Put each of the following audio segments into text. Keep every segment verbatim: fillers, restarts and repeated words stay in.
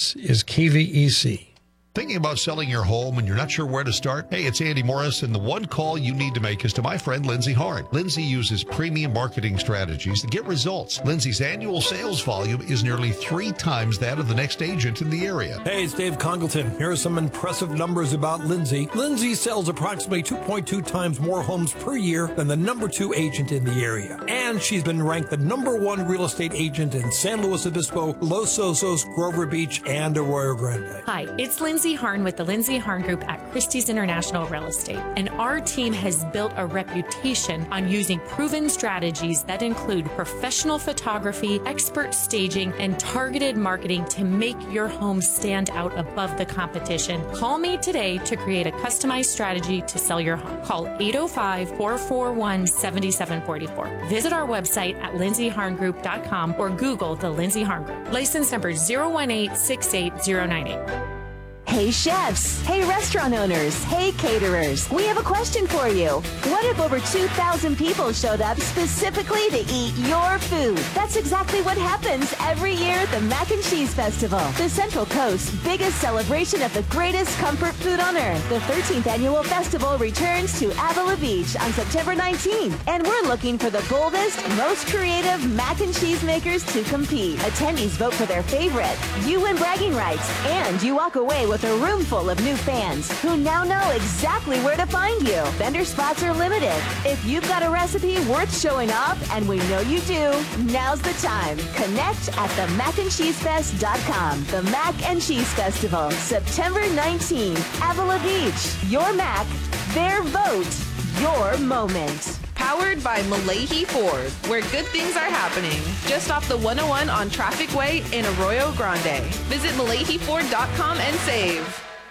This is K V E C. Thinking about selling your home and you're not sure where to start? Hey, it's Andy Morris, and the one call you need to make is to my friend Lindsay Harn. Lindsay uses premium marketing strategies to get results. Lindsay's annual sales volume is nearly three times that of the next agent in the area. Hey, it's Dave Congleton. Here are some impressive numbers about Lindsay. Lindsay sells approximately two point two times more homes per year than the number two agent in the area. And she's been ranked the number one real estate agent in San Luis Obispo, Los Osos, Grover Beach, and Arroyo Grande. Hi, it's Lindsay Harn with the Lindsay Harn Group at Christie's International Real Estate. And our team has built a reputation on using proven strategies that include professional photography, expert staging, and targeted marketing to make your home stand out above the competition. Call me today to create a customized strategy to sell your home. Call eight oh five, four four one, seven seven four four. Visit our website at lindsay harn group dot com or Google the Lindsay Harn Group. License number zero one eight six eight zero nine eight. Hey chefs, hey restaurant owners, hey caterers, we have a question for you. What if over two thousand people showed up specifically to eat your food? That's exactly what happens every year at the Mac and Cheese Festival, the Central Coast's biggest celebration of the greatest comfort food on earth. The thirteenth annual festival returns to Avila Beach on September nineteenth, and we're looking for the boldest, most creative mac and cheese makers to compete. Attendees vote for their favorite, you win bragging rights, and you walk away with a room full of new fans who now know exactly where to find you. Vendor spots are limited. If you've got a recipe worth showing off, and we know you do, now's the time. Connect at the mac and cheese fest dot com. The Mac and Cheese Festival, September nineteenth, Avila Beach. Your Mac, their vote, your moment. Powered by Malahi Ford, where good things are happening. Just off the one oh one on Traffic Way in Arroyo Grande. Visit malahi ford dot com and save.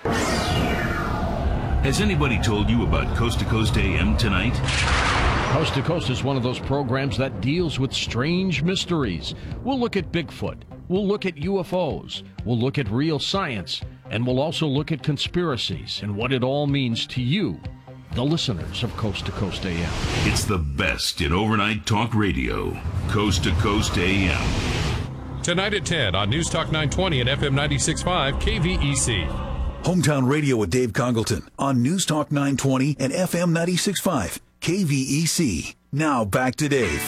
Has anybody told you about Coast to Coast A M tonight? Coast to Coast is one of those programs that deals with strange mysteries. We'll look at Bigfoot. We'll look at U F Os. We'll look at real science. And we'll also look at conspiracies and what it all means to you, the listeners of Coast to Coast A M. It's the best in overnight talk radio. Coast to Coast A M. Tonight at ten on News Talk nine twenty and F M ninety-six point five K V E C. Hometown Radio with Dave Congleton on News Talk nine twenty and F M ninety-six point five K V E C. Now back to Dave.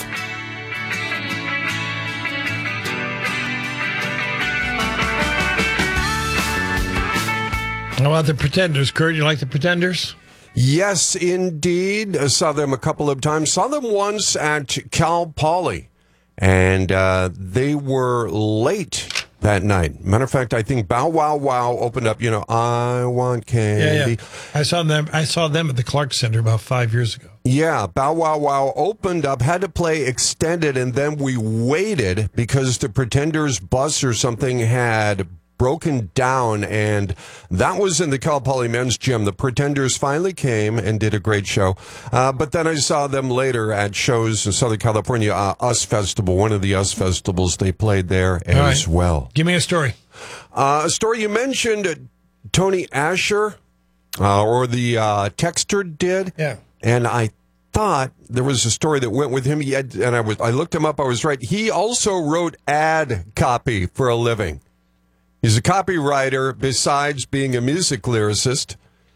How about the Pretenders, Kurt? You like the Pretenders? Yes, indeed. I saw them a couple of times. Saw them once at Cal Poly, and uh, they were late that night. Matter of fact, I think Bow Wow Wow opened up, you know, I Want Candy. Yeah, yeah. I saw them, I saw them at the Clark Center about five years ago. Yeah, Bow Wow Wow opened up, had to play extended, and then we waited because the Pretenders bus or something had broken down, and that was in the Cal Poly men's gym. The Pretenders finally came and did a great show, uh, but then I saw them later at shows in Southern California, uh, US Festival, one of the US festivals. They played there as right. well. Give me a story. Uh, a story you mentioned, uh, Tony Asher, uh, or the uh, Texter did, yeah, and I thought there was a story that went with him. He had, and I was, I looked him up. I was right. He also wrote ad copy for a living. He's a copywriter besides being a music lyricist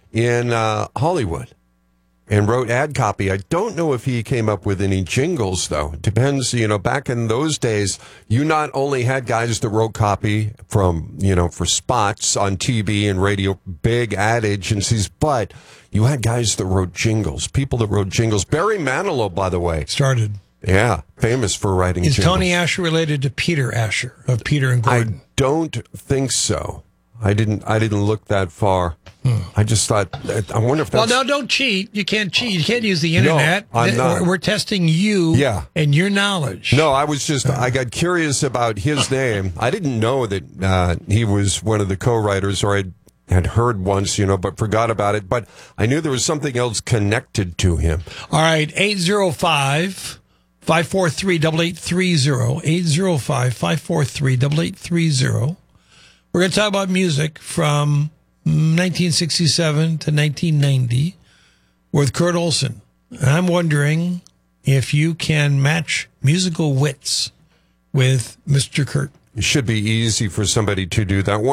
in uh, Hollywood, and wrote ad copy. I don't know if he came up with any jingles, though. It depends. You know, back in those days, you not only had guys that wrote copy from, you know, for spots on T V and radio, big ad agencies, but you had guys that wrote jingles, people that wrote jingles. Barry Manilow, by the way. Started. Yeah, famous for writing Is jingles. Tony Asher related to Peter Asher of Peter and Gordon? I don't think so. I didn't. I didn't look that far. Hmm. I just thought. I wonder if that's. Well, no, don't cheat. You can't cheat. You can't use the internet. No, I'm not. We're testing you. Yeah. And your knowledge. No, I was just. I got curious about his name. I didn't know that uh, he was one of the co-writers, or I had heard once, you know, but forgot about it. But I knew there was something else connected to him. All right, eight zero five. five four three, eight eight three zero, eight zero five, five four three, eight eight three zero. We're going to talk about music from nineteen sixty-seven to nineteen ninety with Kurt Olson. And I'm wondering if you can match musical wits with Mister Kurt. It should be easy for somebody to do that.